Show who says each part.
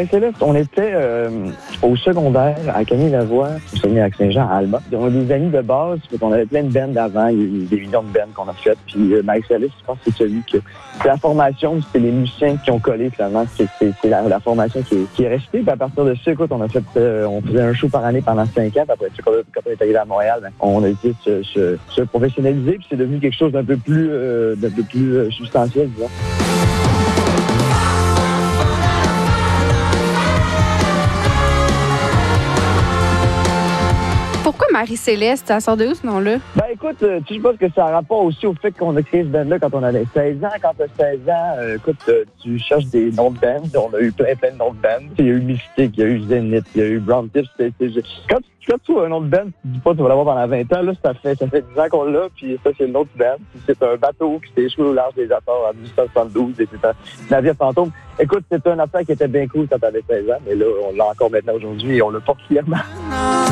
Speaker 1: Marie-Céleste, on était au secondaire à Camille-Lavoie, au Saguenay-Lac-Saint-Jean, à Alma. On a des amis de base, on avait plein de bands avant, il y a eu des millions de bands qu'on a faites. Puis Marie-Céleste, je pense que c'est celui que... C'est la formation, c'est les musiciens qui ont collé finalement. C'est la formation qui est restée. Puis à partir de ça, écoute, on faisait un show par année pendant 5 ans. Puis après, quand on est arrivé à Montréal, on a essayé de se professionnaliser. Puis c'est devenu quelque chose d'un peu plus substantiel, disons.
Speaker 2: Pourquoi Marie-Céleste? Ça sort de où ce nom-là?
Speaker 1: Ben écoute, je pense que ça a rapport aussi au fait qu'on a créé ce band-là quand on avait 16 ans. Quand t'as 16 ans, tu cherches des noms de bands. On a eu plein de noms de bands. Il y a eu Mystique, il y a eu Zénith, il y a eu Brown Tips. Quand tu as un nom de band, tu dis pas que tu vas l'avoir pendant 20 ans. Là, ça fait 10 ans qu'on l'a, puis ça, c'est le nom du band. Puis c'est un bateau qui s'est échoué au large des Açores en 1872 et c'est un navire fantôme. Écoute, c'était une affaire qui était bien cool quand t'avais 16 ans, mais là, on l'a encore maintenant aujourd'hui et on l'a pas fièrement.